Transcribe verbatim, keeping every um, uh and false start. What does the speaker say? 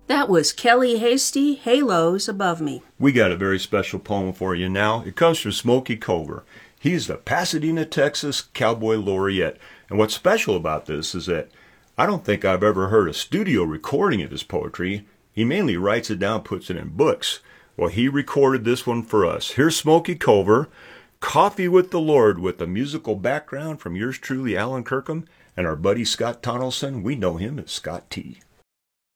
That was Kelly Hasty, Halos Above Me. We got a very special poem for you now. It comes from Smokey Cover. He's the Pasadena, Texas Cowboy Laureate. And what's special about this is that I don't think I've ever heard a studio recording of his poetry. He mainly writes it down, puts it in books. Well, he recorded this one for us. Here's Smokey Cover, Coffee with the Lord, with a musical background from yours truly, Alan Kirkham, and our buddy Scott Tonelson. We know him as Scott T.